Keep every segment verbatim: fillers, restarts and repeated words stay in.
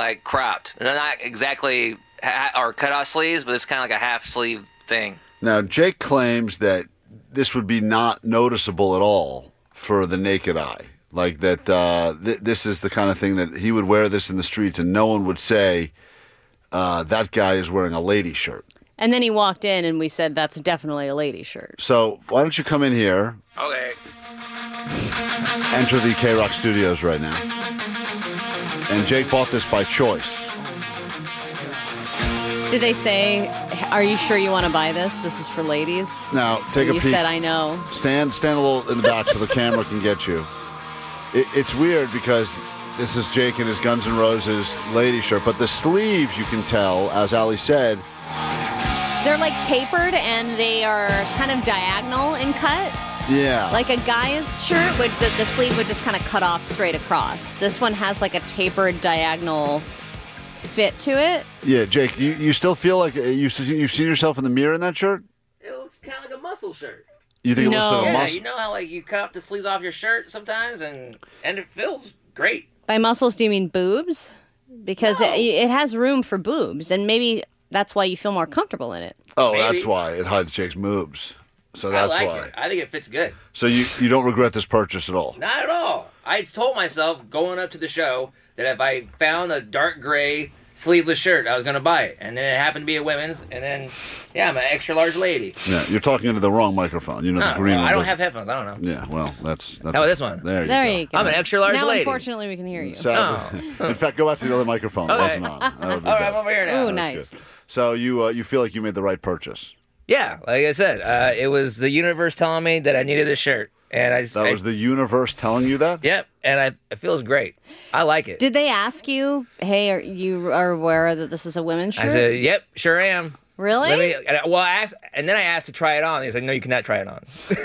like cropped. They're not exactly ha- or cut off sleeves, but it's kind of like a half sleeve thing. Now, Jake claims that this would be not noticeable at all for the naked eye. Like that uh, th- this is the kind of thing that he would wear this in the streets and no one would say uh, that guy is wearing a lady shirt. And then he walked in and we said, that's definitely a lady shirt. So why don't you come in here? Okay. Enter the K-Rock studios right now. And Jake bought this by choice. Did they say, are you sure you want to buy this? This is for ladies? Now, take and a you peek. You said, I know. Stand stand a little in the back so the camera can get you. It, it's weird because this is Jake in his Guns N' Roses lady shirt, but the sleeves, you can tell, as Ali said. They're like tapered and they are kind of diagonal in cut. Yeah. Like a guy's shirt, would the, the sleeve would just kind of cut off straight across. This one has like a tapered diagonal fit to it. Yeah, Jake, you, you still feel like you, you've seen yourself in the mirror in that shirt? It looks kind of like a muscle shirt. You think it No. looks like a Yeah, muscle? you know how like you cut the sleeves off your shirt sometimes, and and it feels great. By muscles, do you mean boobs? Because No. it, it has room for boobs, and maybe that's why you feel more comfortable in it. Oh, Maybe. that's why. It hides Jake's moves. So I that's like why. it. I think it fits good. So you, you don't regret this purchase at all? Not at all. I told myself going up to the show that if I found a dark gray sleeveless shirt, I was going to buy it. And then it happened to be a women's, and then, yeah, I'm an extra large lady. Yeah, you're talking into the wrong microphone. You know, No, the green well, one I don't doesn't- have headphones. I don't know. Yeah, well, that's... that's How about this one? There you There go. you go. I'm an extra large now, lady. unfortunately, we can hear you. So, Oh. in fact, go out to the other microphone. It Okay. wasn't on. That would be All right, better. I'm over here now. Ooh, That's nice. good. So you uh, you feel like you made the right purchase. Yeah, like I said, uh, it was the universe telling me that I needed this shirt. And I just... That I- was the universe telling you that? Yep, and I, it feels great. I like it. Did they ask you, hey, are you are aware that this is a women's shirt? I said, yep, sure am. Really? Let me, and I, well, I asked, and then I asked to try it on. He said, "No, you cannot try it on."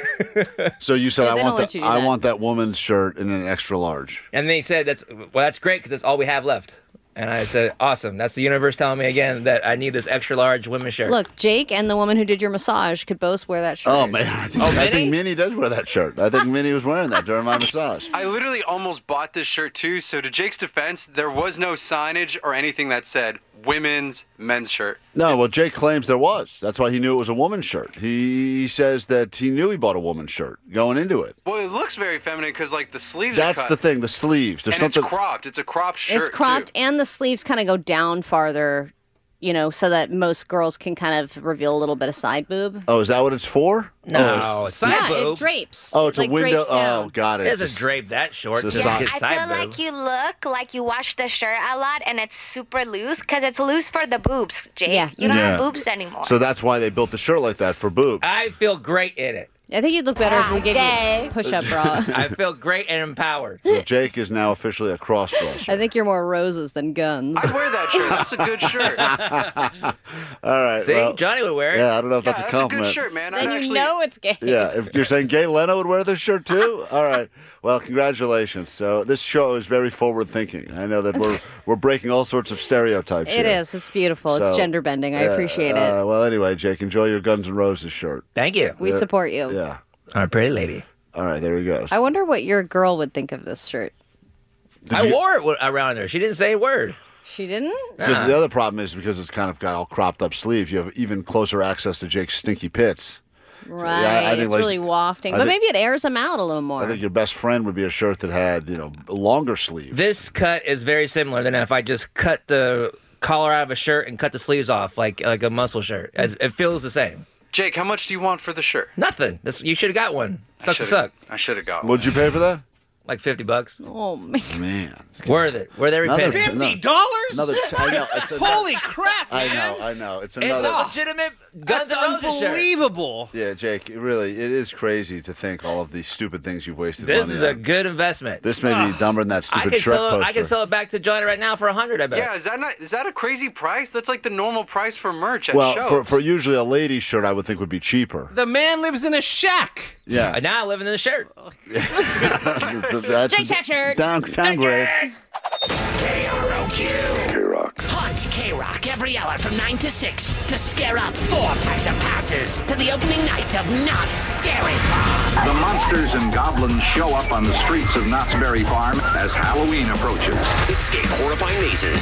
So you said, Yeah, I they want don't let that. you do I that. want that woman's shirt in an extra large. And they said, "That's well, that's great because that's all we have left." And I said, "Awesome! That's the universe telling me again that I need this extra large women's shirt." Look, Jake and the woman who did your massage could both wear that shirt. Oh man, I think, Oh, I Minnie? think Minnie does wear that shirt. I think Minnie was wearing that during my massage. I literally almost bought this shirt too, so to Jake's defense, there was no signage or anything that said women's men's shirt. No, well, Jake claims there was. That's why he knew it was a woman's shirt. He, he says that he knew he bought a woman's shirt going into it. Well, it looks very feminine because like the sleeves That's are cut. the thing, the sleeves. There's and something. it's cropped. It's a cropped shirt. It's cropped too. and the sleeves kind of go down farther, you know, so that most girls can kind of reveal a little bit of side boob. Oh, is that what it's for? No, Oh, side yeah, boob. it drapes. oh it's like a window. drapes down. Oh, got it. It It's doesn't a- drape that short. it's a Just side- his I side feel boob. like you look like you wash the shirt a lot and it's super loose because it's loose for the boobs, Jake. Yeah. You don't Yeah. have boobs anymore. So that's why they built the shirt like that for boobs. I feel great in it. I think you'd look better if we gave Okay. you a push-up bra. I feel great and empowered. So Jake is now officially a cross-dresser. I think you're more roses than guns. I'd wear that shirt. That's a good shirt. All right. See, well, Johnny would wear it. yeah, I don't know if Yeah, that's a that's a compliment. good shirt, man. I'd Then you actually. know it's gay. Yeah, if you're saying Gay Leno would wear this shirt too? All right. Well, congratulations. So this show is very forward thinking. I know that we're we're breaking all sorts of stereotypes It here. is. It's beautiful. So, it's gender bending. I yeah, appreciate it. Uh, well, anyway, Jake, enjoy your Guns N' Roses shirt. Thank you. We support you. Yeah. I'm a pretty lady. All right, there he goes. I wonder what your girl would think of this shirt. Did I you- wore it w- around her. She didn't say a word. She didn't? Because Ah. the other problem is because it's kind of got all cropped up sleeves, you have even closer access to Jake's stinky pits. Right. I think, it's like- really wafting. I But think- maybe it airs them out a little more. I think your best friend would be a shirt that had, you know, longer sleeves. This cut is very similar than if I just cut the collar out of a shirt and cut the sleeves off like like a muscle shirt. It it feels the same. Jake, how much do you want for the shirt? Nothing. This, you should have got one. I Sucks to shoulda- suck. I should have got one. What'd you pay for that? Like fifty bucks. oh, man. Man. Worth it. Worth every Another penny. ten- no. dollars? Another t- I know. It's another, Holy crap, I man! know, I know. It's It's another. a legitimate Guns That's N' Roses shirt. unbelievable. Yeah, Jake, it really, it is crazy to think all of these stupid things you've wasted This money is a on. good investment. This may be dumber than that I stupid can Shrek sell. poster. I can sell it back to Johnny right now for a hundred. I bet. Yeah, is that not is that a crazy price? That's like the normal price for merch at well, shows. for, for usually a lady's shirt, I would think would be cheaper. The man lives in a shack. Yeah. And now I live in the shirt. That's Jake's hat shirt. Down, downgrade. K R O Q. K-Rock. Haunt K-Rock every hour from nine to six to scare up four packs of passes to the opening night of Knott's Scary Farm. The monsters and goblins show up on the streets of Knott's Berry Farm as Halloween approaches. Escape horrifying mazes